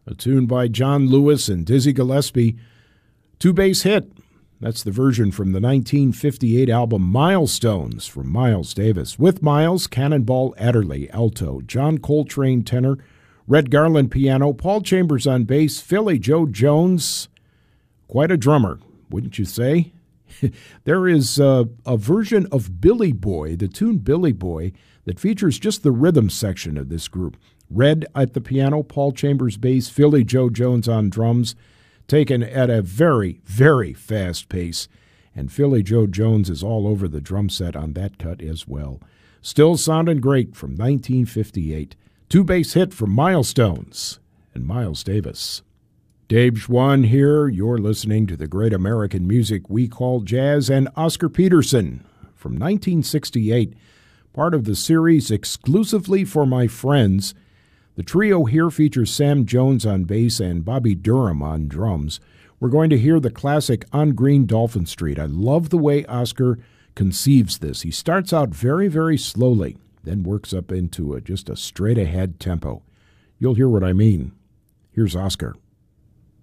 A tune by John Lewis and Dizzy Gillespie. Two-bass hit. That's the version from the 1958 album Milestones from Miles Davis. With Miles, Cannonball Adderley, alto, John Coltrane, tenor, Red Garland, piano, Paul Chambers on bass, Philly Joe Jones, quite a drummer, wouldn't you say? There is a version of Billy Boy, the tune Billy Boy, that features just the rhythm section of this group. Red at the piano, Paul Chambers bass, Philly Joe Jones on drums, taken at a very, very fast pace. And Philly Joe Jones is all over the drum set on that cut as well. Still sounding great from 1958. Two-bass hit from Milestones and Miles Davis. Dave Schwann here. You're listening to the great American music we call jazz, and Oscar Peterson from 1968, part of the series Exclusively for My Friends. The trio here features Sam Jones on bass and Bobby Durham on drums. We're going to hear the classic On Green Dolphin Street. I love the way Oscar conceives this. He starts out very, very slowly, then works up into just a straight-ahead tempo. You'll hear what I mean. Here's Oscar.